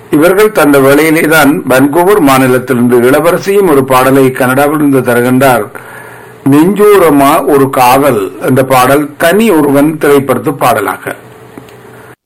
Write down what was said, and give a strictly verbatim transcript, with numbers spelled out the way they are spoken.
இவர்கள் தந்த வேளையிலே தான் வன்கூவர் மாநிலத்திலிருந்து இளவரசியும் ஒரு பாடலை கனடாவிலிருந்து தருகின்றார். நெஞ்சூரமா ஒரு காதல் என்ற பாடல் தனி ஒருவன் திரைப்படத்து பாடலாக.